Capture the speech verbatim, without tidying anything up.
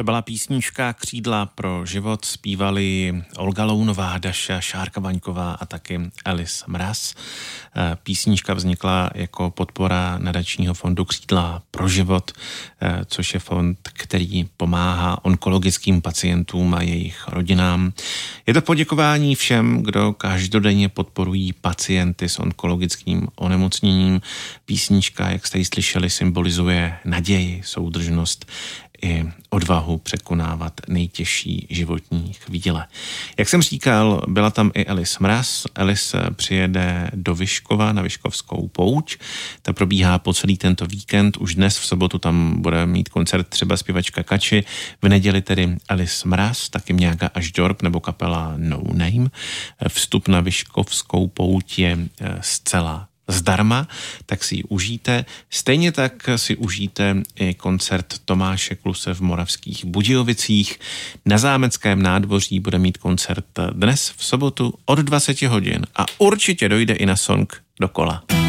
To byla písnička Křídla pro život, zpívali Olga Lounová, Daša Šárka Vaňková a taky Alice Mraz. Písnička vznikla jako podpora nadačního fondu Křídla pro život, což je fond, který pomáhá onkologickým pacientům a jejich rodinám. Je to poděkování všem, kdo každodenně podporují pacienty s onkologickým onemocněním. Písnička, jak jste ji slyšeli, symbolizuje naději, soudržnost i odvahu překonávat nejtěžší životní chvíle. Jak jsem říkal, byla tam i Alice Mraz. Alice přijede do Vyškova na Vyškovskou pouť. Ta probíhá po celý tento víkend. Už dnes v sobotu tam bude mít koncert třeba zpěvačka Kači. V neděli tedy Alice Mraz, taky Mňága až Dorp nebo kapela No Name. Vstup na Vyškovskou pouť je zcela zdarma, tak si ji užijte. Stejně tak si užijte i koncert Tomáše Kluse v Moravských Budějovicích. Na Zámeckém nádvoří bude mít koncert dnes v sobotu od dvacet hodin a určitě dojde i na song do kola.